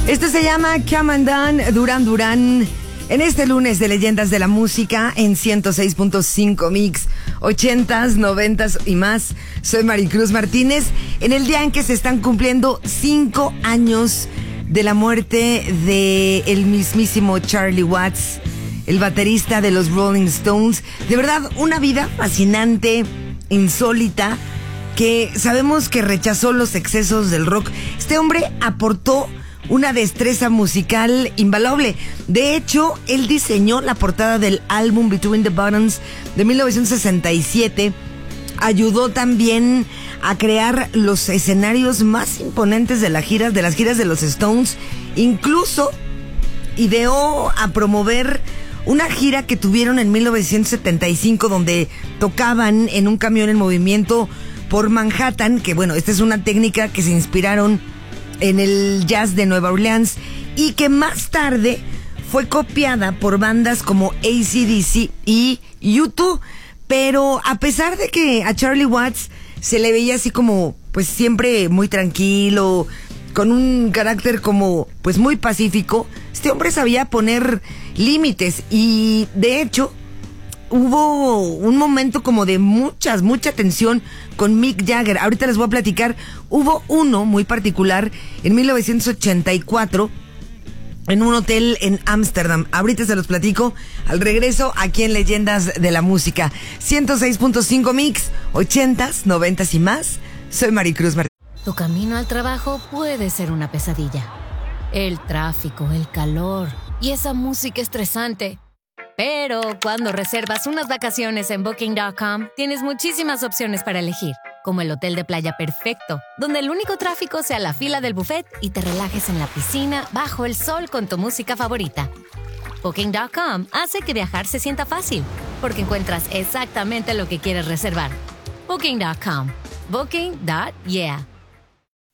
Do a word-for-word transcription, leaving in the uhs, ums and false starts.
Esto se llama Come and Done, Duran Duran. En este lunes de Leyendas de la Música en ciento seis punto cinco Mix, ochentas, noventas y más. Soy Maricruz Martínez. En el día en que se están cumpliendo cinco años de la muerte de el mismísimo Charlie Watts, el baterista de los Rolling Stones. De verdad, una vida fascinante, insólita, que sabemos que rechazó los excesos del rock. Este hombre aportó una destreza musical invaluable. De hecho, él diseñó la portada del álbum Between the Buttons de mil novecientos sesenta y siete. Ayudó también a crear los escenarios más imponentes de las giras, de las giras de los Stones. Incluso ideó a promover una gira que tuvieron en mil novecientos setenta y cinco, donde tocaban en un camión en movimiento por Manhattan, que bueno, esta es una técnica que se inspiraron en el jazz de Nueva Orleans y que más tarde fue copiada por bandas como A C D C y U dos. Pero a pesar de que a Charlie Watts se le veía así como pues siempre muy tranquilo, con un carácter como pues muy pacífico, este hombre sabía poner límites. Y de hecho hubo un momento como de muchas, mucha tensión con Mick Jagger. Ahorita les voy a platicar. Hubo uno muy particular en mil novecientos ochenta y cuatro en un hotel en Ámsterdam. Ahorita se los platico al regreso aquí en Leyendas de la Música. ciento seis punto cinco Mix, ochentas, noventas y más. Soy Maricruz Martínez. Tu camino al trabajo puede ser una pesadilla. El tráfico, el calor y esa música estresante. Pero cuando reservas unas vacaciones en Booking punto com, tienes muchísimas opciones para elegir, como el hotel de playa perfecto, donde el único tráfico sea la fila del buffet y te relajes en la piscina bajo el sol con tu música favorita. Booking punto com hace que viajar se sienta fácil, porque encuentras exactamente lo que quieres reservar. Booking punto com. Booking. Yeah.